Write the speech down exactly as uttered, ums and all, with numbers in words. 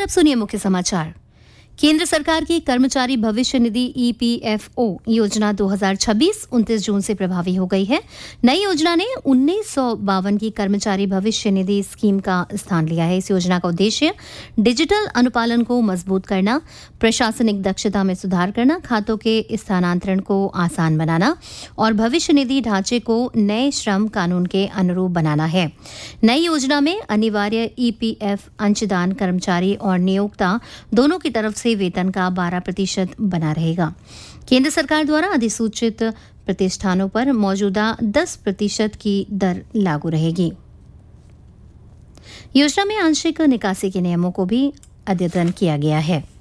अब सुनिए मुख्य समाचार। केंद्र सरकार की कर्मचारी भविष्य निधि ई पी एफ ओ योजना दो हज़ार छब्बीस उनतीस जून से प्रभावी हो गई है। नई योजना ने उन्नीस सौ बावन की कर्मचारी भविष्य निधि स्कीम का स्थान लिया है। इस योजना का उद्देश्य डिजिटल अनुपालन को मजबूत करना, प्रशासनिक दक्षता में सुधार करना, खातों के स्थानांतरण को आसान बनाना और भविष्य निधि ढांचे को नए श्रम कानून के अनुरूप बनाना है। नई योजना में अनिवार्य ई पी एफ अंशदान कर्मचारी और नियोक्ता दोनों की तरफ से वेतन का बारह प्रतिशत बना रहेगा। केंद्र सरकार द्वारा अधिसूचित प्रतिष्ठानों पर मौजूदा दस प्रतिशत की दर लागू रहेगी। योजना में आंशिक निकासी के नियमों को भी अद्यतन किया गया है।